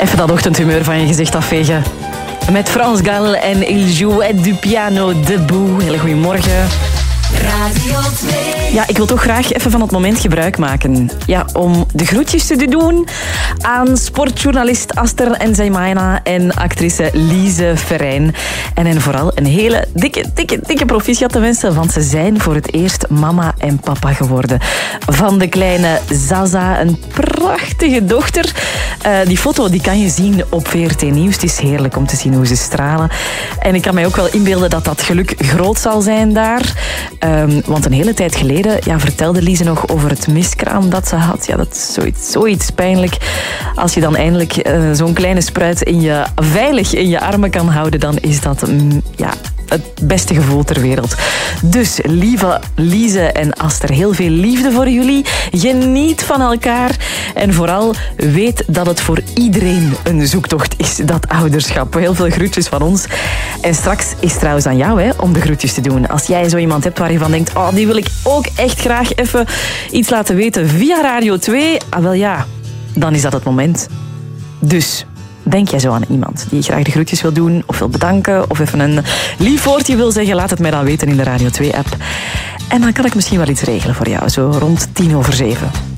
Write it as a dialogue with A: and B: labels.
A: Even dat ochtendhumeur van je gezicht afvegen. Met Frans Gal en Il Jouet du Piano Debout. Hele goeiemorgen.
B: Radio 2.
A: Ja, ik wil toch graag even van het moment gebruik maken. Ja, om de groetjes te doen aan sportjournalist Aster Nzeymaena en actrice Lise Verijn. En vooral een hele dikke proficiat te wensen, want ze zijn voor het eerst mama en papa geworden. Van de kleine Zaza, een prachtige dochter. Die foto die kan je zien op VRT Nieuws. Het is heerlijk om te zien hoe ze stralen. En ik kan mij ook wel inbeelden dat dat geluk groot zal zijn daar. Want een hele tijd geleden vertelde Lise nog over het miskraam dat ze had. Ja, dat is zoiets pijnlijk. Als je dan eindelijk zo'n kleine spruit veilig in je armen kan houden, dan is dat het beste gevoel ter wereld. Dus, lieve Lise en Aster, heel veel liefde voor jullie. Geniet van elkaar. En vooral weet dat het voor iedereen een zoektocht is, dat ouderschap. Heel veel groetjes van ons. En straks is het trouwens aan jou om de groetjes te doen. Als jij zo iemand hebt waar je van denkt, die wil ik ook echt graag even iets laten weten via Radio 2. Dan is dat het moment. Dus denk jij zo aan iemand die graag de groetjes wil doen of wil bedanken of even een lief woordje wil zeggen, laat het mij dan weten in de Radio 2-app. En dan kan ik misschien wel iets regelen voor jou, zo rond 7:10.